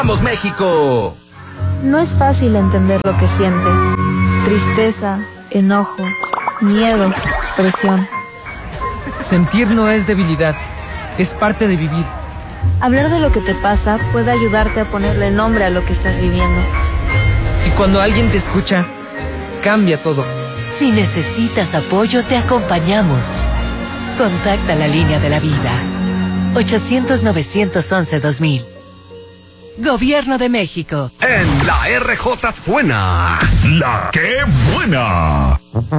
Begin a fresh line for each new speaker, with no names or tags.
¡Vamos, México!
No es fácil entender lo que sientes. Tristeza, enojo, miedo, presión.
Sentir no es debilidad, es parte de vivir.
Hablar de lo que te pasa puede ayudarte a ponerle nombre a lo que estás viviendo.
Y cuando alguien te escucha, cambia todo.
Si necesitas apoyo, te acompañamos. Contacta la línea de la vida. 800-911-2000. Gobierno de México.
En la RJ suena La Qué Buena.